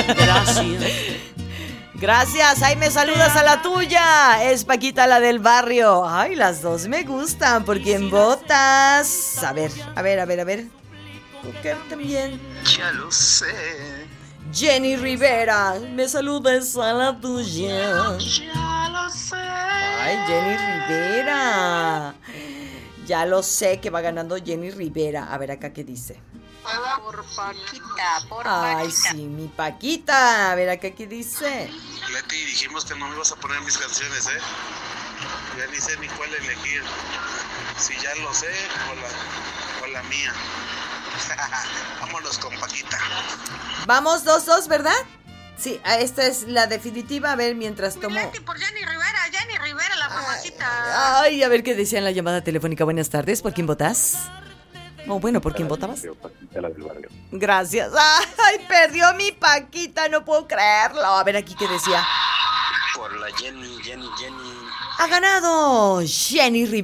Gracias. Gracias, ahí me saludas a la tuya. Es Paquita, la del barrio. Ay, las dos me gustan. ¿Por quién votas? A ver. Coquel también. Ya lo sé. Jenny Rivera, me saludas a la tuya. Ya lo sé. Ay, Jenny Rivera. Ya lo sé que va ganando Jenny Rivera. A ver acá qué dice. Por Paquita, Ay, sí, mi Paquita. A ver acá qué dice. Leti, dijimos que no me ibas a poner mis canciones, ¿eh? Ya ni sé ni cuál elegir. Si ya lo sé o la mía. Vámonos con Paquita. Vamos 2-2, ¿verdad? Sí, esta es la definitiva. A ver, mientras tomo... Leti por Jenny Rivera, la Paquita. Ay, a ver qué decía en la llamada telefónica. Buenas tardes, ¿por quién votas? Oh, bueno, ¿por quién votabas? Paquita, la del barrio. Gracias. Ay, perdió mi Paquita, no puedo creerlo. A ver aquí qué decía. Por la Jenny. Ha ganado Jenny Rivera.